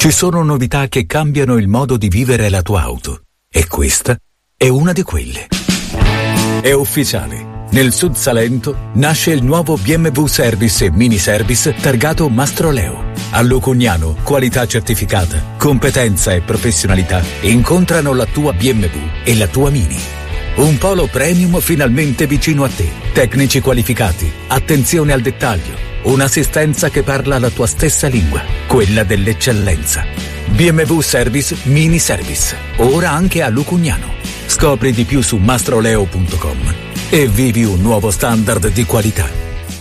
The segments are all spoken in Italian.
Ci sono novità che cambiano il modo di vivere la tua auto. E questa è una di quelle. È ufficiale. Nel Sud Salento nasce il nuovo BMW Service e Mini Service targato Mastroleo. A Lucugnano, qualità certificata, competenza e professionalità incontrano la tua BMW e la tua Mini. Un polo premium finalmente vicino a te. Tecnici qualificati, attenzione al dettaglio, un'assistenza che parla la tua stessa lingua, quella dell'eccellenza. BMW Service Mini Service, ora anche a Lucugnano. Scopri di più su mastroleo.com e vivi un nuovo standard di qualità.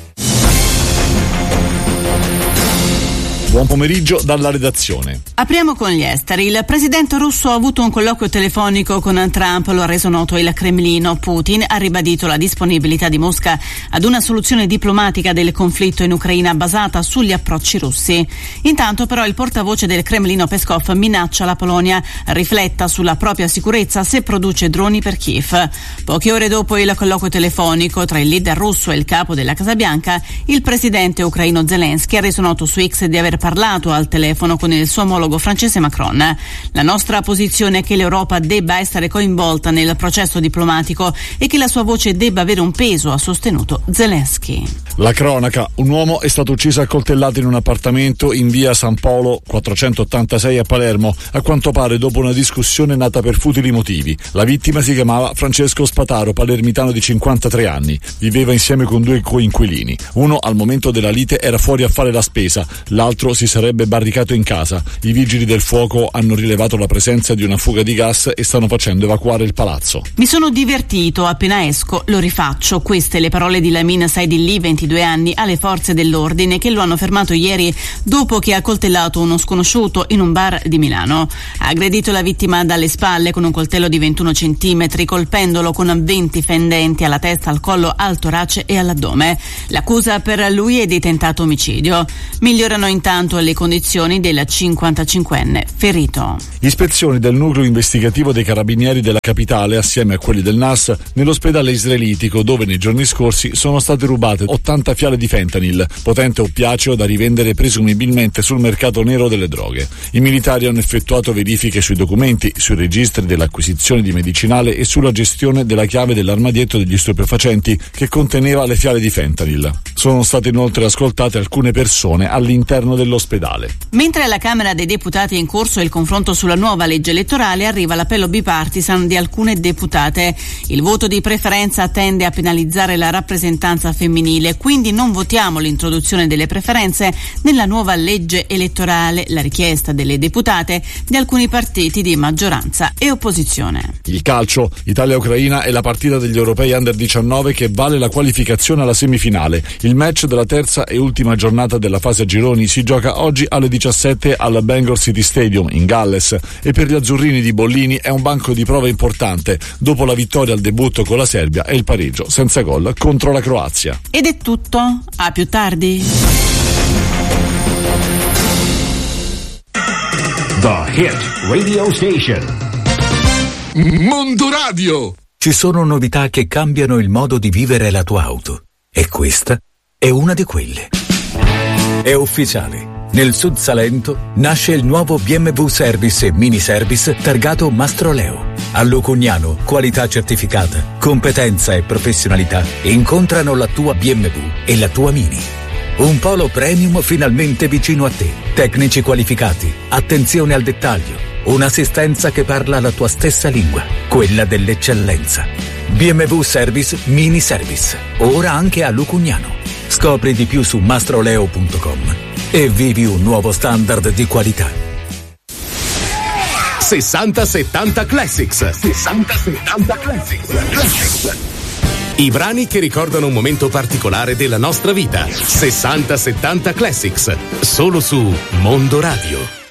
Buon pomeriggio dalla redazione. Apriamo con gli esteri. Il presidente russo ha avuto un colloquio telefonico con Trump, lo ha reso noto il Cremlino. Putin ha ribadito la disponibilità di Mosca ad una soluzione diplomatica del conflitto in Ucraina basata sugli approcci russi. Intanto però il portavoce del Cremlino Peskov minaccia la Polonia rifletta sulla propria sicurezza se produce droni per Kiev. Poche ore dopo il colloquio telefonico tra il leader russo e il capo della Casa Bianca, il presidente ucraino Zelensky ha reso noto su X di aver parlato al telefono con il suo omologo francese Macron. La nostra posizione è che l'Europa debba essere coinvolta nel processo diplomatico e che la sua voce debba avere un peso, ha sostenuto Zelensky. La cronaca: un uomo è stato ucciso a coltellate in un appartamento in via San Polo 486 a Palermo, a quanto pare dopo una discussione nata per futili motivi. La vittima si chiamava Francesco Spataro, palermitano di 53 anni. Viveva insieme con due coinquilini. Uno al momento della lite era fuori a fare la spesa, l'altro si sarebbe barricato in casa. I vigili del fuoco hanno rilevato la presenza di una fuga di gas e stanno facendo evacuare il palazzo. Mi sono divertito, appena esco lo rifaccio. Queste le parole di Lamin Saidilli, 22 anni, alle forze dell'ordine che lo hanno fermato ieri dopo che ha coltellato uno sconosciuto in un bar di Milano. Ha aggredito la vittima dalle spalle con un coltello di 21 centimetri, colpendolo con 20 fendenti alla testa, al collo, al torace e all'addome. L'accusa per lui è di tentato omicidio. Migliorano intanto le condizioni del 55enne ferito. Ispezioni del nucleo investigativo dei carabinieri della capitale assieme a quelli del NAS nell'ospedale israelitico, dove nei giorni scorsi sono state rubate 80 fiale di fentanyl, potente oppiaceo da rivendere presumibilmente sul mercato nero delle droghe. I militari hanno effettuato verifiche sui documenti, sui registri dell'acquisizione di medicinale e sulla gestione della chiave dell'armadietto degli stupefacenti che conteneva le fiale di fentanyl. Sono state inoltre ascoltate alcune persone all'interno dell'ospedale. Mentre alla Camera dei Deputati è in corso il confronto sulla nuova legge elettorale, arriva l'appello bipartisan di alcune deputate. Il voto di preferenza tende a penalizzare la rappresentanza femminile, quindi non votiamo l'introduzione delle preferenze nella nuova legge elettorale, la richiesta delle deputate di alcuni partiti di maggioranza e opposizione. Il calcio: Italia-Ucraina è la partita degli europei Under 19 che vale la qualificazione alla semifinale. Il match della terza e ultima giornata della fase a gironi si gioca oggi alle 17 al Bangor City Stadium in Galles e per gli azzurrini di Bollini è un banco di prova importante dopo la vittoria al debutto con la Serbia e il pareggio senza gol contro la Croazia. Ed è tutto, a più tardi. The Hit Radio Station. Mondo Radio. Ci sono novità che cambiano il modo di vivere la tua auto. E questa è una di quelle. È ufficiale. Nel Sud Salento nasce il nuovo BMW Service e Mini Service targato Mastroleo. A Lucugnano, qualità certificata, competenza e professionalità incontrano la tua BMW e la tua Mini. Un polo premium finalmente vicino a te. Tecnici qualificati, attenzione al dettaglio, un'assistenza che parla la tua stessa lingua, quella dell'eccellenza. BMW Service Mini Service, ora anche a Lucugnano. Scopri di più su mastroleo.com e vivi un nuovo standard di qualità. 60-70 Classics. 60-70 Classics. I brani che ricordano un momento particolare della nostra vita. 60-70 Classics. Solo su Mondo Radio.